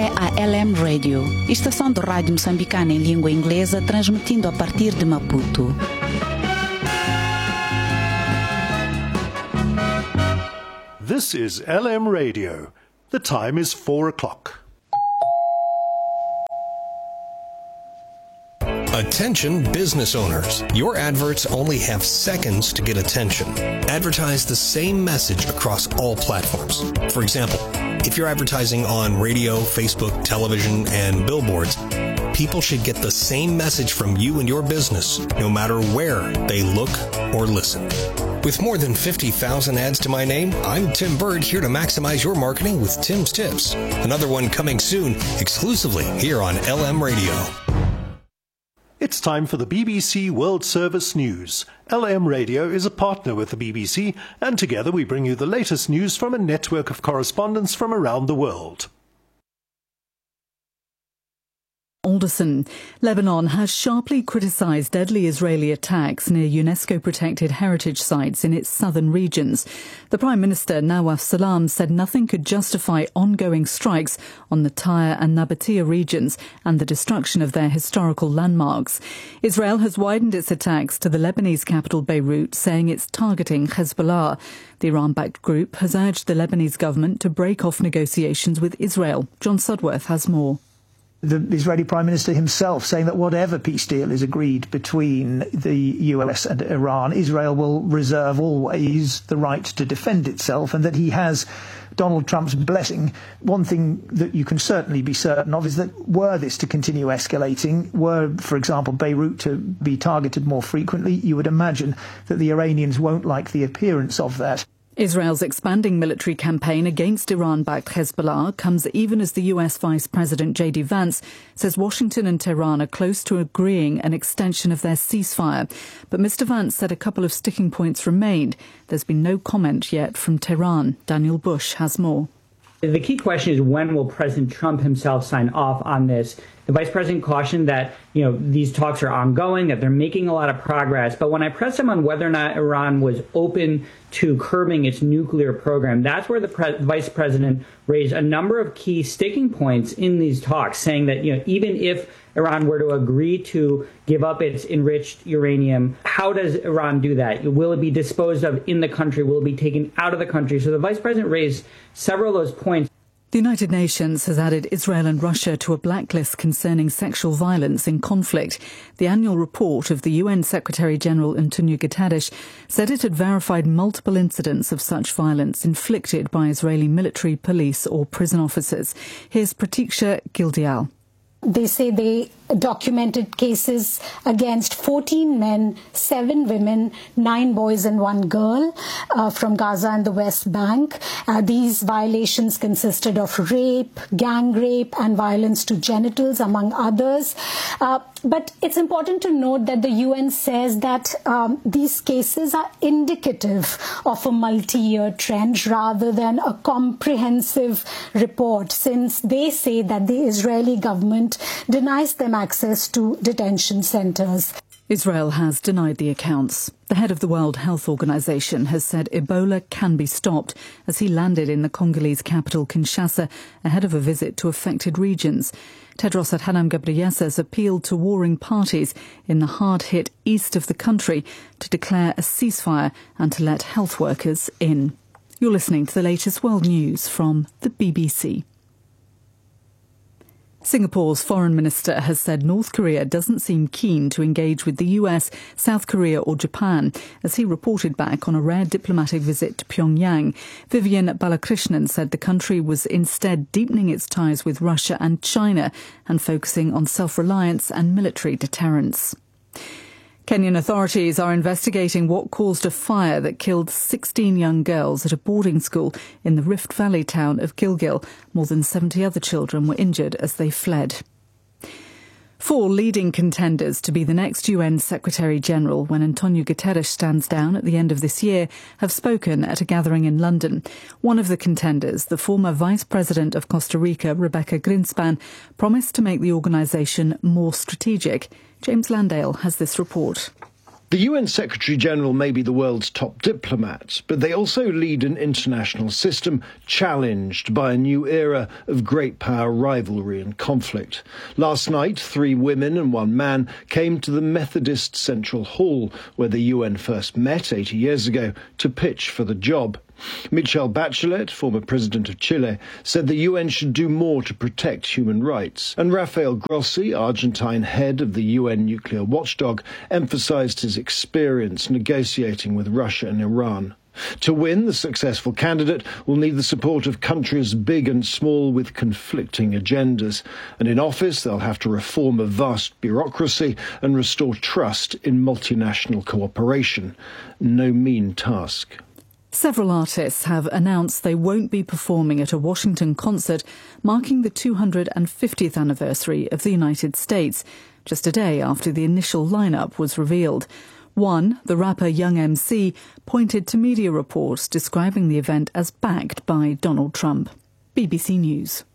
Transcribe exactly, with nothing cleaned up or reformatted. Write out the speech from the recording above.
é a L M Radio, estação de rádio moçambicana em língua inglesa, transmitindo a partir de Maputo. This is L M Radio. The time is four o'clock. Attention business owners. Your adverts only have seconds to get attention. Advertise the same message across all platforms. For example, if you're advertising on radio, Facebook, television, and billboards, people should get the same message from you and your business, no matter where they look or listen. With more than fifty thousand ads to my name, I'm Tim Bird, here to maximize your marketing with Tim's Tips. Another one coming soon, exclusively here on L M Radio. It's time for the B B C World Service News. L M Radio is a partner with the B B C, and together we bring you the latest news from a network of correspondents from around the world. Alderson. Lebanon has sharply criticised deadly Israeli attacks near UNESCO-protected heritage sites in its southern regions. The Prime Minister, Nawaf Salam, said nothing could justify ongoing strikes on the Tyre and Nabatea regions and the destruction of their historical landmarks. Israel has widened its attacks to the Lebanese capital Beirut, saying it's targeting Hezbollah. The Iran-backed group has urged the Lebanese government to break off negotiations with Israel. John Sudworth has more. The Israeli Prime Minister himself saying that whatever peace deal is agreed between the U S and Iran, Israel will reserve always the right to defend itself, and that he has Donald Trump's blessing. One thing that you can certainly be certain of is that were this to continue escalating, were, for example, Beirut to be targeted more frequently, you would imagine that the Iranians won't like the appearance of that. Israel's expanding military campaign against Iran-backed Hezbollah comes even as the U S Vice President J D Vance says Washington and Tehran are close to agreeing an extension of their ceasefire. But Mister Vance said a couple of sticking points remained. There's been no comment yet from Tehran. Daniel Bush has more. The key question is, when will President Trump himself sign off on this? The vice president cautioned that, you know, these talks are ongoing, that they're making a lot of progress. But when I pressed him on whether or not Iran was open to curbing its nuclear program, that's where the pre- vice president raised a number of key sticking points in these talks, saying that, you know, even if Iran were to agree to give up its enriched uranium, how does Iran do that? Will it be disposed of in the country? Will it be taken out of the country? So the vice president raised several of those points. The United Nations has added Israel and Russia to a blacklist concerning sexual violence in conflict. The annual report of the U N Secretary-General Antonio Guterres said it had verified multiple incidents of such violence inflicted by Israeli military, police or prison officers. Here's Pratiksha Gildial. They say they documented cases against fourteen men, seven women, nine boys and one girl uh, from Gaza and the West Bank. Uh, these violations consisted of rape, gang rape and violence to genitals, among others. Uh, but it's important to note that the U N says that um, these cases are indicative of a multi-year trend rather than a comprehensive report, since they say that the Israeli government denies them access to detention centres. Israel has denied the accounts. The head of the World Health Organization has said Ebola can be stopped as he landed in the Congolese capital Kinshasa ahead of a visit to affected regions. Tedros Adhanom Ghebreyesus appealed to warring parties in the hard-hit east of the country to declare a ceasefire and to let health workers in. You're listening to the latest world news from the B B C. Singapore's foreign minister has said North Korea doesn't seem keen to engage with the U S, South Korea or Japan, as he reported back on a rare diplomatic visit to Pyongyang. Vivian Balakrishnan said the country was instead deepening its ties with Russia and China and focusing on self-reliance and military deterrence. Kenyan authorities are investigating what caused a fire that killed sixteen young girls at a boarding school in the Rift Valley town of Gilgil. More than seventy other children were injured as they fled. Four leading contenders to be the next U N Secretary-General when Antonio Guterres stands down at the end of this year have spoken at a gathering in London. One of the contenders, the former Vice President of Costa Rica, Rebecca Greenspan, promised to make the organisation more strategic. James Landale has this report. The U N Secretary-General may be the world's top diplomat, but they also lead an international system challenged by a new era of great power rivalry and conflict. Last night, three women and one man came to the Methodist Central Hall, where the U N first met eighty years ago, to pitch for the job. Michelle Bachelet, former president of Chile, said the U N should do more to protect human rights. And Rafael Grossi, Argentine head of the U N nuclear watchdog, emphasized his experience negotiating with Russia and Iran. To win, the successful candidate will need the support of countries big and small with conflicting agendas. And in office, they'll have to reform a vast bureaucracy and restore trust in multinational cooperation. No mean task. Several artists have announced they won't be performing at a Washington concert marking the two hundred fiftieth anniversary of the United States, just a day after the initial lineup was revealed. One, the rapper Young M C, pointed to media reports describing the event as backed by Donald Trump. B B C News.